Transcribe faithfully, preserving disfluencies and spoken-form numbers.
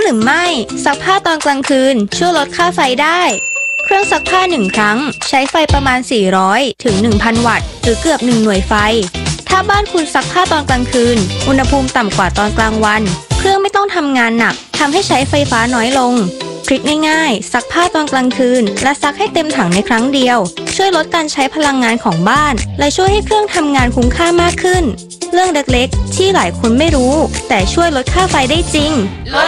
รือไม่ซักผ้าตอนกลางคืนช่วยลดค่าไฟได้เครื่องซักผ้าหนึ่งครั้งใช้ไฟประมาณสี่ร้อยถึง หนึ่งพัน วัตต์หรือเกือบหนึ่งหน่วยไฟถ้าบ้านคุณซักผ้าตอนกลางคืนอุณหภูมิต่ำกว่าตอนกลางวันเครื่องไม่ต้องทำงานหนักทำให้ใช้ไฟฟ้าน้อยลงทริคง่ายๆซักผ้าตอนกลางคืนและซักให้เต็มถังในครั้งเดียวช่วยลดการใช้พลังงานของบ้านและช่วยให้เครื่องทำงานคุ้มค่ามากขึ้นเรื่องเล็กๆที่หลายคนไม่รู้แต่ช่วยลดค่าไฟได้จริงลด